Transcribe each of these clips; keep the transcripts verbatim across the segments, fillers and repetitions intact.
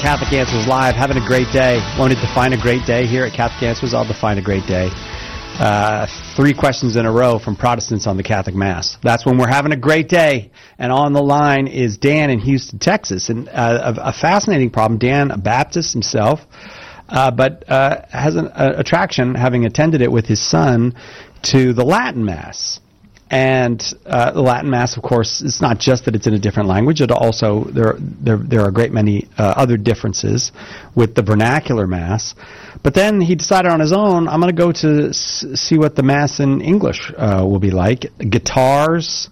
Catholic Answers Live. Having a great day. Want to define a great day here at Catholic Answers? I'll define a great day. Uh, three questions in a row from Protestants on the Catholic Mass. That's when we're having a great day. And on the line is Dan in Houston, Texas. And uh, a, a fascinating problem. Dan, a Baptist himself, uh, but uh, has an uh, attraction, having attended it with his son, to the Latin Mass. And uh, the Latin Mass, of course, it's not just that it's in a different language. It also there there there are a great many uh, other differences with the vernacular Mass. But then he decided on his own, I'm going to go to s- see what the Mass in English uh, will be like. Guitars,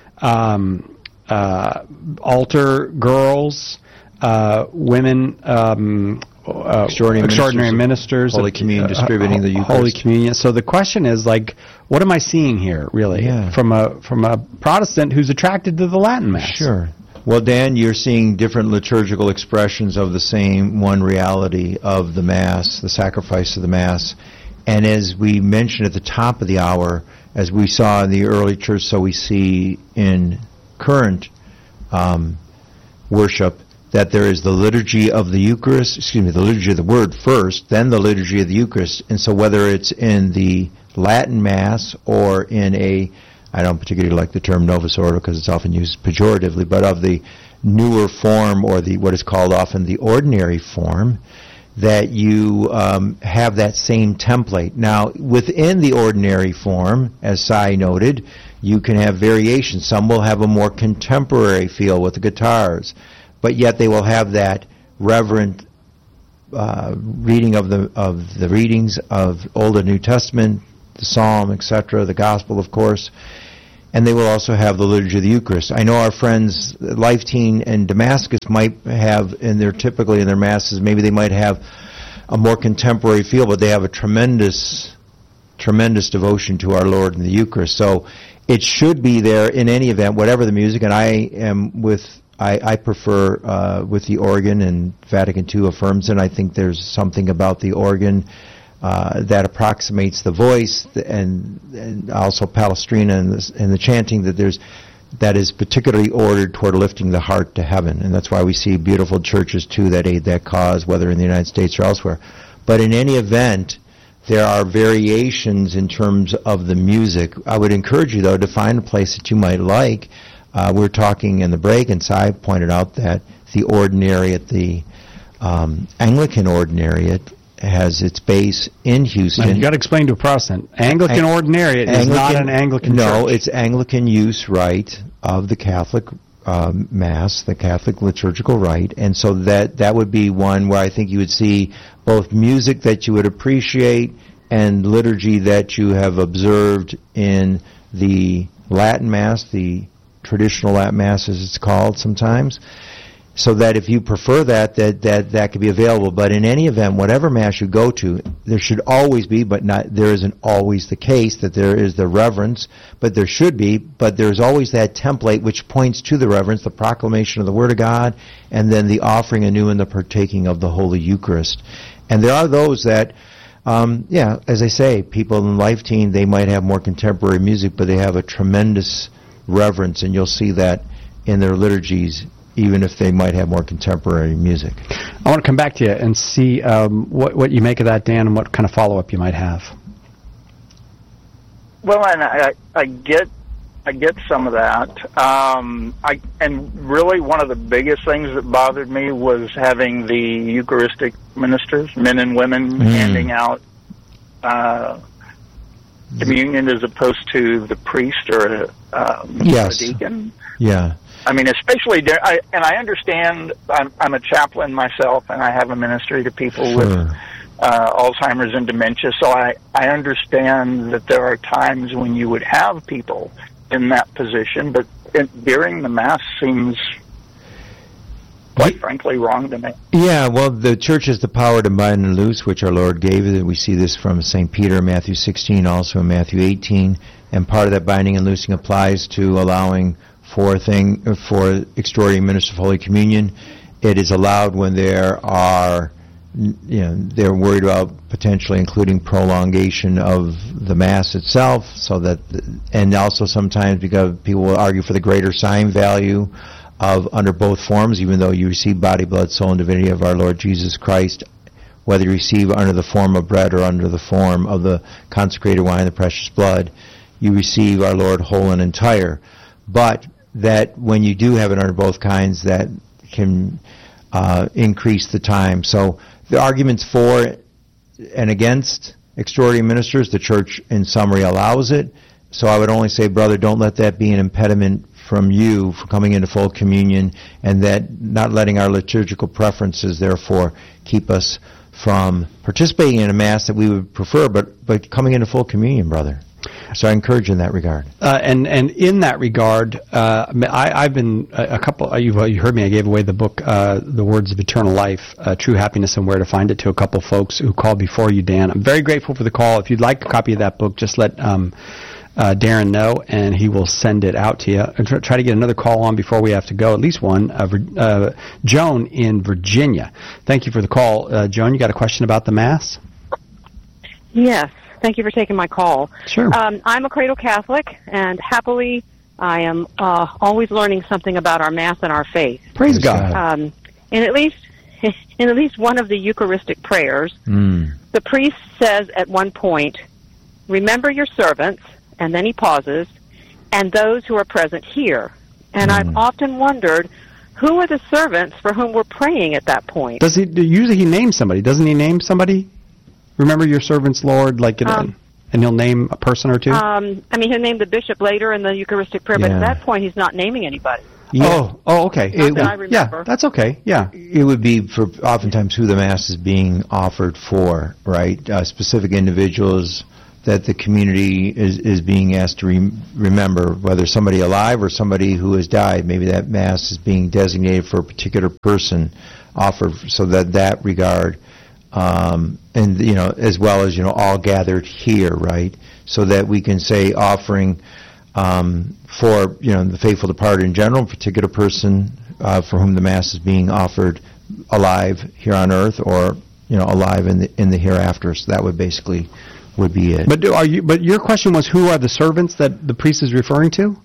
um, uh, altar girls, uh, women. Um, Uh, extraordinary, extraordinary ministers, ministers Holy Communion, uh, distributing the Eucharist. Holy Communion. So the question is, like, what am I seeing here, really, yeah. from a from a Protestant who's attracted to the Latin Mass? Sure. Well, Dan, you're seeing different liturgical expressions of the same one reality of the Mass, the sacrifice of the Mass. And as we mentioned at the top of the hour, as we saw in the early church, so we see in current um, worship, that there is the liturgy of the Eucharist, excuse me, the liturgy of the Word first, then the liturgy of the Eucharist. And so whether it's in the Latin Mass or in a, I don't particularly like the term Novus Ordo because it's often used pejoratively, but of the newer form or the what is called often the ordinary form, that you um, have that same template. Now, within the ordinary form, as Sai noted, you can have variations. Some will have a more contemporary feel with the guitars, but yet they will have that reverent uh, reading of the of the readings of Old and New Testament, the Psalm, et cetera, the Gospel, of course, and they will also have the liturgy of the Eucharist. I know our friends, Life Teen and Damascus, might have in their typically in their masses, maybe they might have a more contemporary feel, but they have a tremendous, tremendous devotion to our Lord in the Eucharist. So it should be there in any event, whatever the music. And I am with. I, I prefer uh, with the organ, and Vatican Two affirms it. I think there's something about the organ uh, that approximates the voice, and, and also Palestrina and the, and the chanting that there's that is particularly ordered toward lifting the heart to heaven, and that's why we see beautiful churches too that aid that cause, whether in the United States or elsewhere. But in any event, there are variations in terms of the music. I would encourage you, though, to find a place that you might like. Uh, we were talking in the break, and Sai pointed out that the ordinariate, the um, Anglican ordinariate, has its base in Houston. Now, you got to explain to a Protestant. Anglican Ang- ordinariate Anglican, is not an Anglican no, church. No, it's Anglican use rite of the Catholic um, Mass, the Catholic liturgical rite, and so that that would be one where I think you would see both music that you would appreciate and liturgy that you have observed in the Latin Mass, the traditional Latin Mass, as it's called sometimes, so that if you prefer that, that that that could be available. But in any event, whatever Mass you go to, there should always be, but not there isn't always the case, that there is the reverence, but there should be, but there's always that template which points to the reverence, the proclamation of the Word of God, and then the offering anew and the partaking of the Holy Eucharist. And there are those that, um, yeah, as I say, people in Life Teen, they might have more contemporary music, but they have a tremendous reverence, and you'll see that in their liturgies, even if they might have more contemporary music. I want to come back to you and see um, what what you make of that, Dan, and what kind of follow-up you might have. Well, and I, I get I get some of that. Um, I and really one of the biggest things that bothered me was having the Eucharistic ministers, men and women, mm. handing out uh, communion as opposed to the priest or a, um, yes. a deacon. Yeah. I mean, especially, there, I, and I understand, I'm, I'm a chaplain myself, and I have a ministry to people sure. with uh, Alzheimer's and dementia, so I, I understand that there are times when you would have people in that position, but it, during the Mass seems, quite frankly, wrong to me. Yeah, well, the Church has the power to bind and loose, which our Lord gave it. We see this from Saint Peter in Matthew sixteen, also in Matthew eighteen, and part of that binding and loosing applies to allowing for thing for extraordinary ministers of Holy Communion. It is allowed when there are, you know, they're worried about potentially including prolongation of the Mass itself, so that, and also sometimes because people will argue for the greater sign value of under both forms, even though you receive body, blood, soul, and divinity of our Lord Jesus Christ, whether you receive under the form of bread or under the form of the consecrated wine, the precious blood, you receive our Lord whole and entire. But that when you do have it under both kinds, that can uh, increase the time. So the arguments for and against extraordinary ministers, the church in summary allows it. So I would only say, brother, don't let that be an impediment from you for coming into full communion, and that not letting our liturgical preferences, therefore, keep us from participating in a Mass that we would prefer, but, but coming into full communion, brother. So I encourage you in that regard. Uh, and, and in that regard, uh, I, I've been a, a couple, uh, you, you heard me, I gave away the book, uh, The Words of Eternal Life, uh, True Happiness and Where to Find It, to a couple folks who called before you, Dan. I'm very grateful for the call. If you'd like a copy of that book, just let um, uh, Darren know, and he will send it out to you. And try, try to get another call on before we have to go, at least one. Uh, uh, Joan in Virginia. Thank you for the call. Uh, Joan, you got a question about the Mass? Yes. Thank you for taking my call. Sure. Um, I'm a cradle Catholic, and happily, I am uh, always learning something about our Mass and our faith. Praise God. Um, and at least, in at least one of the Eucharistic prayers, Mm. the priest says at one point, "Remember your servants," and then he pauses, "and those who are present here." And Mm. I've often wondered, who are the servants for whom we're praying at that point? Does he, usually he names somebody. Doesn't he name somebody? Remember your servants, Lord, like, Um, and he'll name a person or two? Um, I mean, he'll name the bishop later in the Eucharistic prayer, but Yeah. at that point, he's not naming anybody. Yeah. Oh, oh, okay. Not It- that I yeah, remember. that's okay. Yeah. It would be for oftentimes who the Mass is being offered for, right? Uh, specific individuals that the community is, is being asked to re- remember, whether somebody alive or somebody who has died. Maybe that Mass is being designated for a particular person offered, so that that regard, um, and, you know, as well as, you know, all gathered here, right? So that we can say offering um, for, you know, the faithful departed in general, a particular person uh, for whom the Mass is being offered alive here on earth, or, you know, alive in the in the hereafter. So that would basically would be it. But do, are you? But your question was, who are the servants that the priest is referring to?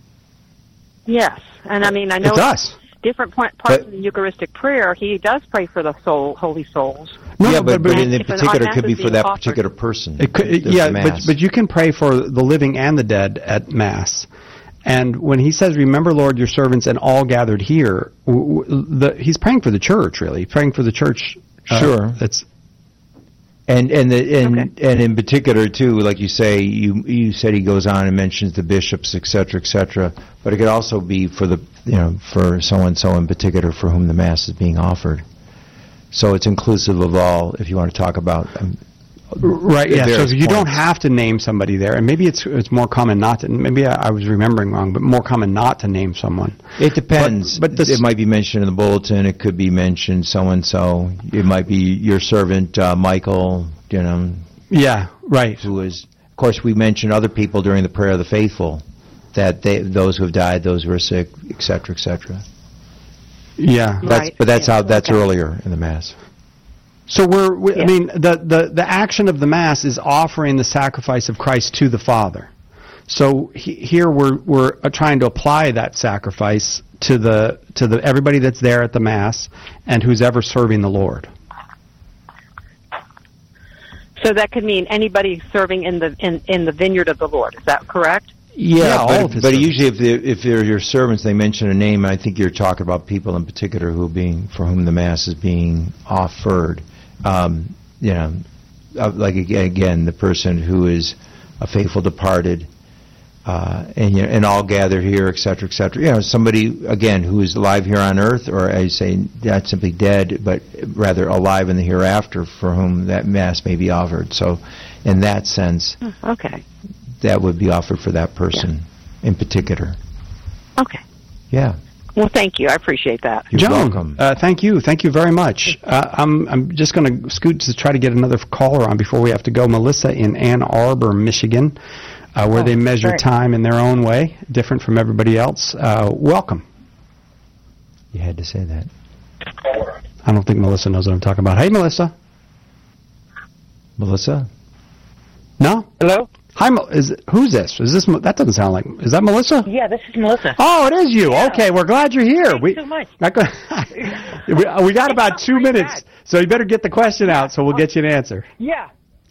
Yes, and I mean, I know It's us. different point, parts But- of the Eucharistic prayer, he does pray for the soul, holy souls. No, yeah, no, but, but in if an particular, it Mass could be is for being that offered- particular person. It could, of the yeah, but Mass. but you can pray for the living and the dead at Mass. And when he says, "Remember, Lord, your servants and all gathered here," w- w- the, he's praying for the church, really, praying for the church. uh, Sure. That's And and the, and Okay. and in particular too, like you say, you you said he goes on and mentions the bishops, et cetera, et cetera. But it could also be for the you know for so and so in particular for whom the Mass is being offered. So it's inclusive of all. If you want to talk about um, right. at Yeah. So various you don't points. have to name somebody there, and maybe it's it's more common not to. Maybe I, I was remembering wrong, but more common not to name someone. It depends. But- but this- it might be mentioned in the bulletin. It could be mentioned so and so. It might be your servant uh, Michael. You know, Yeah. Right. who is. Of course, we mention other people during the prayer of the faithful, that they, those who have died, those who are sick, et cetera, et cetera. Yeah. That's, Right. but that's Yeah. how that's Okay. earlier in the Mass. So we're, we, I Yeah. mean, the, the, the action of the Mass is offering the sacrifice of Christ to the Father. So he, here we're, we're uh, trying to apply that sacrifice to the, to the, everybody that's there at the Mass and who's ever serving the Lord. So that could mean anybody serving in the in, in the vineyard of the Lord. Is that correct? Yeah, Yeah, all but, of his but servants. usually if they're, if they're your servants, they mention a name. I think you're talking about people in particular who are being for whom the Mass is being offered. Um, you know, uh, like again, again, the person who is a faithful departed, uh, and you know, and all gathered here, et cetera, et cetera. You know, somebody again who is alive here on earth, or I say not simply dead, but rather alive in the hereafter, for whom that Mass may be offered. So, in that sense, Okay. that would be offered for that person in particular. Okay. Yeah. Well, thank you. I appreciate that. You're Joan, welcome. Uh, thank you. Thank you very much. Uh, I'm, I'm just going to scoot to try to get another caller on before we have to go. Melissa in Ann Arbor, Michigan, uh, where Oh, they measure great. time in their own way, different from everybody else. Uh, welcome. You had to say that. I don't think Melissa knows what I'm talking about. Hey, Melissa. Melissa? No? Hello? Hi, Hi, Mel- is who's this? Is this that doesn't sound like? Is that Melissa? Yeah, this is Melissa. Oh, it is you. Yeah. Okay, we're glad you're here. Thanks we, so much. Not go- we, we got about two minutes, bad. so you better get the question out, so we'll get you an answer. Yeah.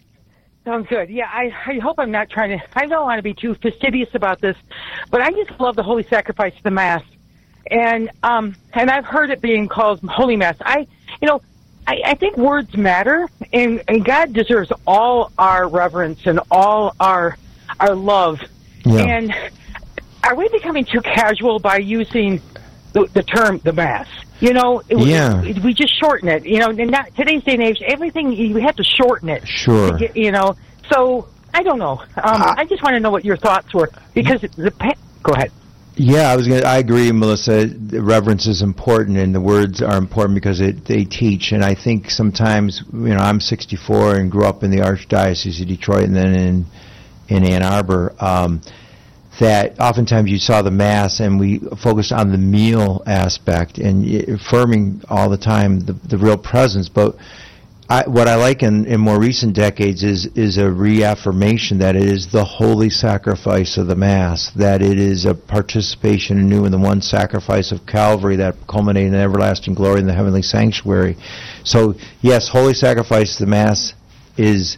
Sounds good. Yeah, I, I hope I'm not trying to, I don't want to be too fastidious about this, but I just love the Holy Sacrifice of the Mass. And, um, and I've heard it being called Holy Mass. I, you know, I, I think words matter, and, and God deserves all our reverence and all our, our love. Yeah. And are we becoming too casual by using the, the term the Mass? You know, it, Yeah. it, we just shorten it. You know, and not, today's day and age, everything, we have to shorten it. Sure. To get, you know, so I don't know. Um, Uh, I just want to know what your thoughts were, because the pa- go ahead. Yeah, I was gonna, I agree, Melissa. The reverence is important, and the words are important because it, they teach. And I think sometimes, you know, I'm sixty-four and grew up in the Archdiocese of Detroit and then in in Ann Arbor. Um, that oftentimes you saw the Mass and we focused on the meal aspect and affirming all the time the, the real presence. But I, what I like in, in more recent decades is is a reaffirmation that it is the holy sacrifice of the Mass, that it is a participation anew in the one sacrifice of Calvary that culminated in everlasting glory in the heavenly sanctuary. So, yes, holy sacrifice of the Mass is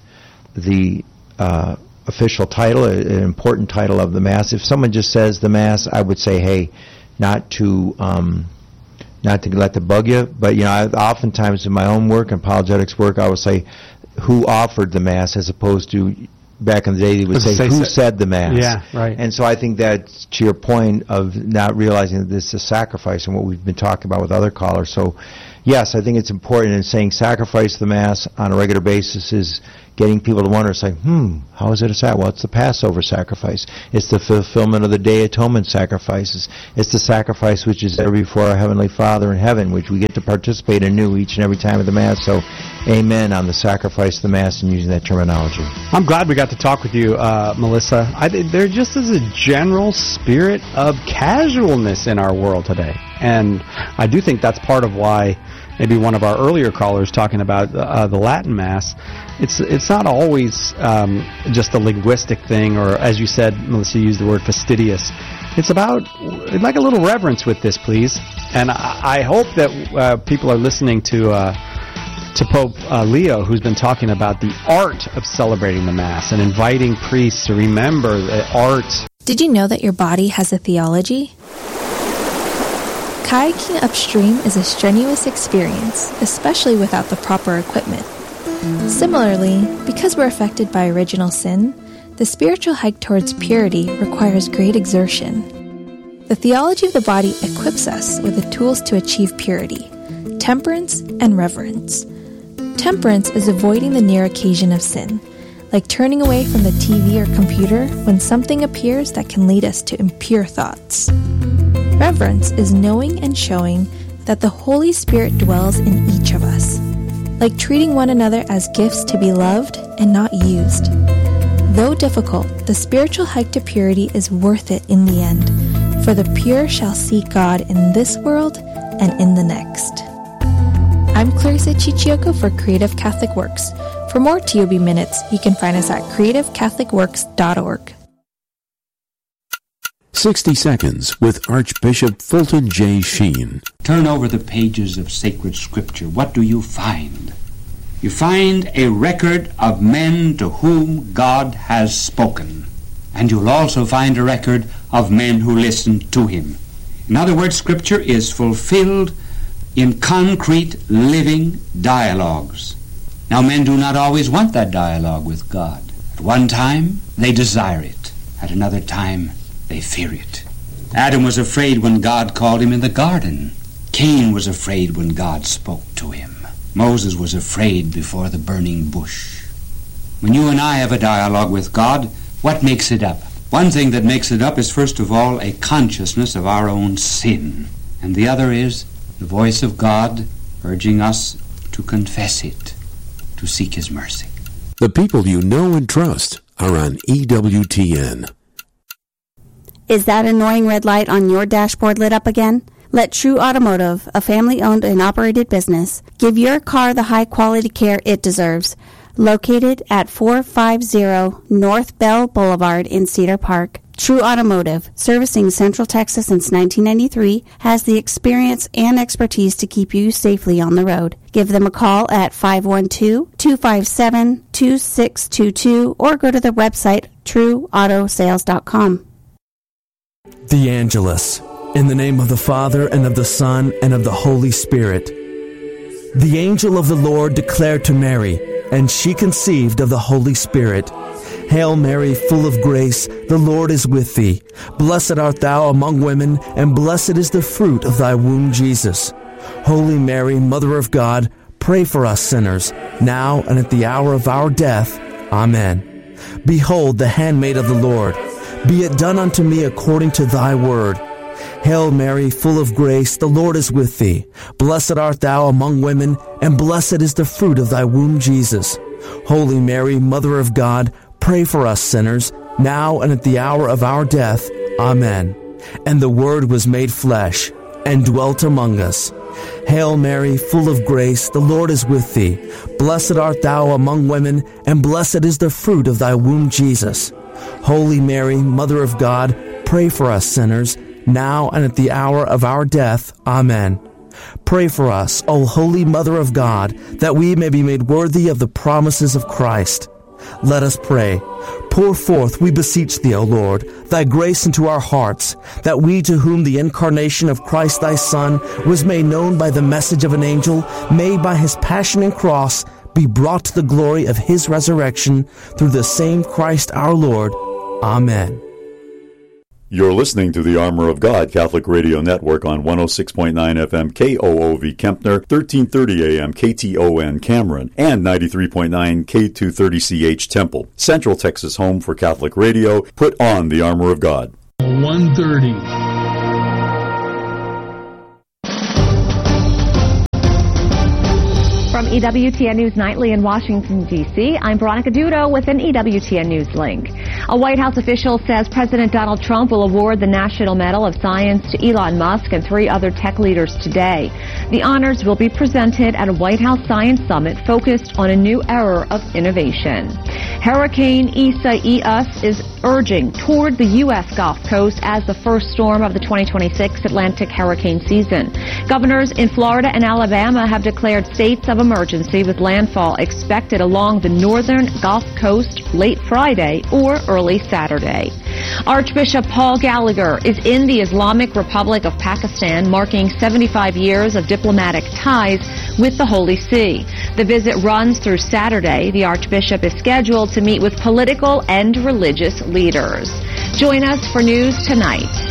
the uh, official title, an important title of the Mass. If someone just says the Mass, I would say, hey, not to um, not to let the bug you, but you know, I, oftentimes in my own work, apologetics work, I would say, who offered the Mass, as opposed to back in the day they would say, say who sa- said the Mass. Yeah, right. And so I think that, to your point of not realizing that this is a sacrifice and what we've been talking about with other callers. So, yes, I think it's important, in saying sacrifice the Mass on a regular basis is getting people to wonder, it's like, hmm, how is it a sacrifice? Well, it's the Passover sacrifice. It's the fulfillment of the Day Atonement sacrifices. It's the sacrifice which is there before our Heavenly Father in heaven, which we get to participate anew each and every time of the Mass. So, amen on the sacrifice of the Mass and using that terminology. I'm glad we got to talk with you, uh, Melissa. I think there just is a general spirit of casualness in our world today. And I do think that's part of why maybe one of our earlier callers talking about uh, the Latin Mass, it's it's not always um, just a linguistic thing, or as you said, Melissa, you used the word fastidious. It's about like a little reverence with this, please. And I, I hope that uh, people are listening to uh, to Pope uh, Leo, who's been talking about the art of celebrating the Mass and inviting priests to remember the art. Did you know that your body has a theology? Kayaking upstream is a strenuous experience, especially without the proper equipment. Similarly, because we're affected by original sin, the spiritual hike towards purity requires great exertion. The theology of the body equips us with the tools to achieve purity, temperance and reverence. Temperance is avoiding the near occasion of sin, like turning away from the T V or computer when something appears that can lead us to impure thoughts. Reverence is knowing and showing that the Holy Spirit dwells in each of us, like treating one another as gifts to be loved and not used. Though difficult, the spiritual hike to purity is worth it in the end, for the pure shall see God in this world and in the next. I'm Clarissa Chichioko for Creative Catholic Works. For more T O B Minutes, you can find us at creative catholic works dot org. sixty Seconds with Archbishop Fulton J. Sheen. Turn over the pages of sacred scripture. What do you find? You find a record of men to whom God has spoken. And you'll also find a record of men who listened to him. In other words, scripture is fulfilled in concrete, living dialogues. Now, men do not always want that dialogue with God. At one time, they desire it. At another time, they fear it. Adam was afraid when God called him in the garden. Cain was afraid when God spoke to him. Moses was afraid before the burning bush. When you and I have a dialogue with God, what makes it up? One thing that makes it up is, first of all, a consciousness of our own sin. And the other is the voice of God urging us to confess it, to seek his mercy. The people you know and trust are on E W T N. Is that annoying red light on your dashboard lit up again? Let True Automotive, a family-owned and operated business, give your car the high-quality care it deserves. located at four fifty North Bell Boulevard in Cedar Park. True Automotive, servicing Central Texas since nineteen ninety-three, has the experience and expertise to keep you safely on the road. Give them a call at five one two, two five seven, two six two two or go to the website true auto sales dot com. The Angelus. In the name of the Father, and of the Son, and of the Holy Spirit. The angel of the Lord declared to Mary, and she conceived of the Holy Spirit. Hail Mary, full of grace, the Lord is with thee. Blessed art thou among women, and blessed is the fruit of thy womb, Jesus. Holy Mary, Mother of God, pray for us sinners, now and at the hour of our death. Amen. Behold, the handmaid of the Lord. Be it done unto me according to thy word. Hail Mary, full of grace, the Lord is with thee. Blessed art thou among women, and blessed is the fruit of thy womb, Jesus. Holy Mary, Mother of God, pray for us sinners, now and at the hour of our death. Amen. And the Word was made flesh, and dwelt among us. Hail Mary, full of grace, the Lord is with thee. Blessed art thou among women, and blessed is the fruit of thy womb, Jesus. Holy Mary, Mother of God, pray for us sinners, now and at the hour of our death. Amen. Pray for us, O Holy Mother of God, that we may be made worthy of the promises of Christ. Let us pray. Pour forth, we beseech thee, O Lord, thy grace into our hearts, that we to whom the incarnation of Christ thy Son was made known by the message of an angel, may by his passion and cross be brought to the glory of his resurrection through the same Christ our Lord. Amen. You're listening to the Armor of God Catholic Radio Network on one oh six point nine F M K O O V Kempner, thirteen thirty A M K T O N Cameron, and ninety-three point nine K two thirty C H Temple. Central Texas home for Catholic radio. Put on the Armor of God. one thirty. From E W T N News Nightly in Washington, D C, I'm Veronica Dudo with an E W T N News link. A White House official says President Donald Trump will award the National Medal of Science to Elon Musk and three other tech leaders today. The honors will be presented at a White House Science Summit focused on a new era of innovation. Hurricane Isaias is urging toward the U S Gulf Coast as the first storm of the twenty twenty-six Atlantic hurricane season. Governors in Florida and Alabama have declared states of emergency with landfall expected along the northern Gulf Coast late Friday or early Saturday. Archbishop Paul Gallagher is in the Islamic Republic of Pakistan, marking seventy-five years of diplomatic ties with the Holy See. The visit runs through Saturday. The Archbishop is scheduled to meet with political and religious leaders. Join us for News Tonight.